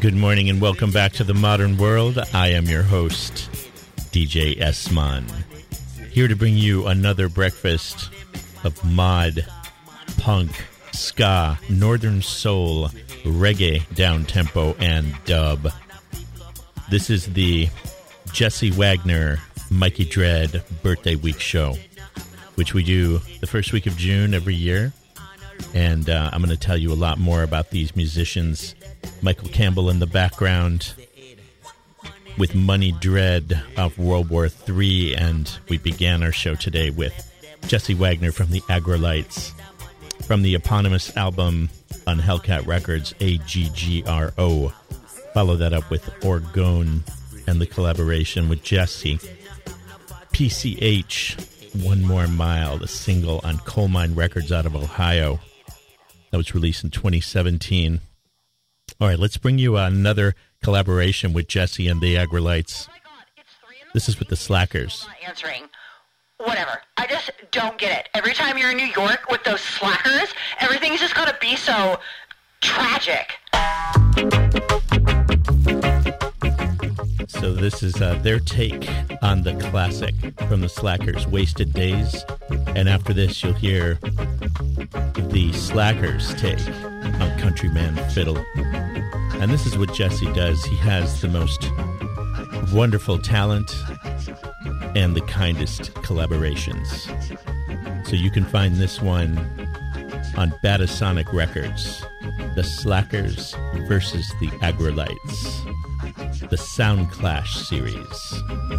Good morning and welcome back to the modern world. I am your host, DJ S-Man, here to bring you another breakfast of mod, punk, ska, northern soul, reggae, downtempo, and dub. This is the Jesse Wagner, Mikey Dread birthday week show, which we do the first week of June every year. And I'm going to tell you a lot more about these musicians. Michael Campbell in the background with Money Dread of World War III. And we began our show today with Jesse Wagner from the Aggrolites, from the eponymous album on Hellcat Records, AGGRO. Follow that up with Orgone and the collaboration with Jesse. PCH, One More Mile, the single on Coal Mine Records out of Ohio. That was released in 2017. All right, let's bring you another collaboration with Jesse and the Aggrolites. This is with the Slackers. Answering. Whatever. I just don't get it. Every time you're in New York with those slackers, everything's just got to be so tragic. So this is their take on the classic from the Slackers, Wasted Days. And after this, you'll hear the Slackers take on Countryman Fiddle. And this is what Jesse does. He has the most wonderful talent and the kindest collaborations. So you can find this one on Batasonic Records, the Slackers versus the Aggrolites, the Sound Clash series.